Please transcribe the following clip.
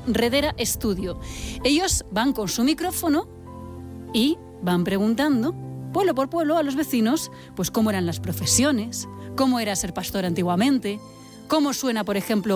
Redera Estudio. Ellos van con su micrófono y van preguntando, pueblo por pueblo, a los vecinos, pues cómo eran las profesiones, cómo era ser pastor antiguamente, cómo suena, por ejemplo,